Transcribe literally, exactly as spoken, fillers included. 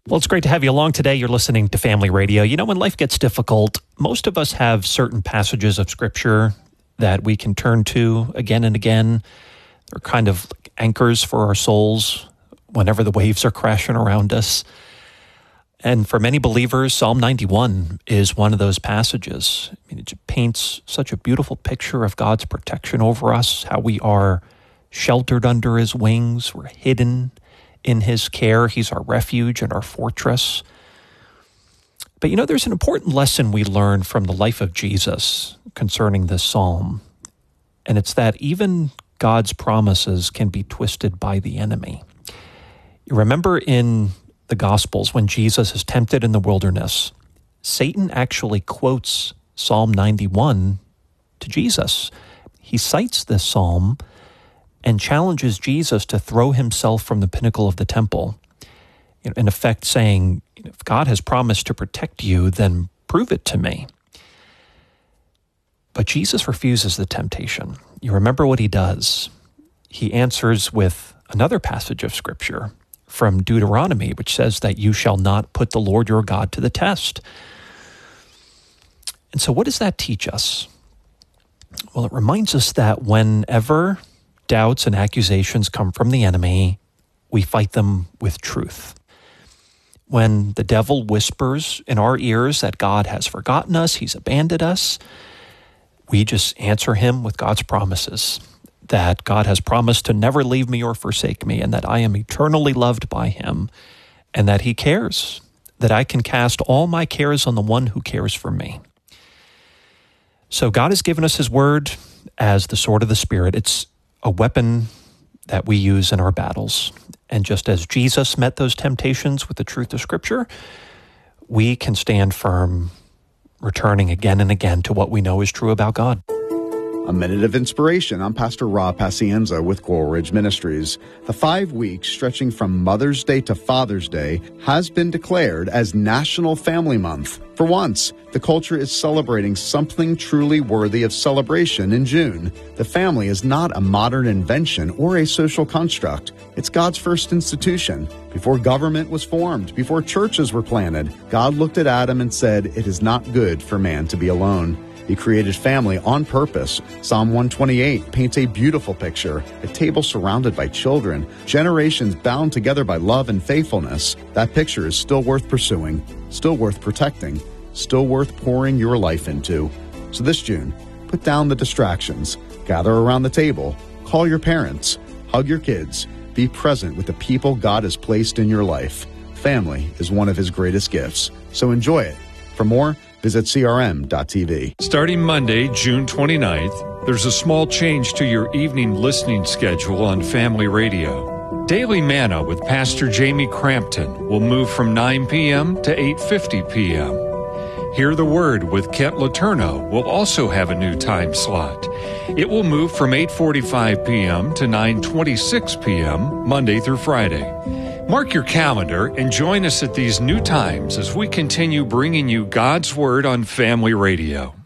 Well, it's great to have you along today. You're listening to Family Radio. You know, when life gets difficult, most of us have certain passages of Scripture that we can turn to again and again. They're kind of like anchors for our souls whenever the waves are crashing around us. And for many believers, Psalm ninety-one is one of those passages. I mean, it paints such a beautiful picture of God's protection over us, how we are sheltered under His wings, we're hidden in His care. He's our refuge and our fortress. But you know, there's an important lesson we learn from the life of Jesus concerning this psalm, and it's that even God's promises can be twisted by the enemy. You remember in the Gospels when Jesus is tempted in the wilderness, Satan actually quotes Psalm ninety-one to Jesus. He cites this psalm and challenges Jesus to throw himself from the pinnacle of the temple, you know, in effect saying, if God has promised to protect you, then prove it to me. But Jesus refuses the temptation. You remember what he does. He answers with another passage of Scripture from Deuteronomy, which says that you shall not put the Lord your God to the test. And so what does that teach us? Well, it reminds us that whenever doubts and accusations come from the enemy, we fight them with truth. When the devil whispers in our ears that God has forgotten us, He's abandoned us, we just answer him with God's promises, that God has promised to never leave me or forsake me, and that I am eternally loved by Him, and that He cares, that I can cast all my cares on the one who cares for me. So God has given us His word as the sword of the Spirit. It's a weapon that we use in our battles. And just as Jesus met those temptations with the truth of Scripture, we can stand firm, returning again and again to what we know is true about God. A Minute of Inspiration. I'm Pastor Rob Pacienza with Coral Ridge Ministries. The five weeks stretching from Mother's Day to Father's Day has been declared as National Family Month. For once, the culture is celebrating something truly worthy of celebration in June. The family is not a modern invention or a social construct. It's God's first institution. Before government was formed, before churches were planted, God looked at Adam and said, "It is not good for man to be alone." He created family on purpose. Psalm one twenty-eight paints a beautiful picture, a table surrounded by children, generations bound together by love and faithfulness. That picture is still worth pursuing, still worth protecting, still worth pouring your life into. So this June, put down the distractions, gather around the table, call your parents, hug your kids, be present with the people God has placed in your life. Family is one of His greatest gifts, so enjoy it. For more, visit C R M dot T V. Starting Monday, June twenty-ninth, there's a small change to your evening listening schedule on Family Radio. Daily Manna with Pastor Jamie Crampton will move from nine p.m. to eight fifty p.m. Hear the Word with Kent Letourneau will also have a new time slot. It will move from eight forty-five p.m. to nine twenty-six p.m. Monday through Friday. Mark your calendar and join us at these new times as we continue bringing you God's Word on Family Radio.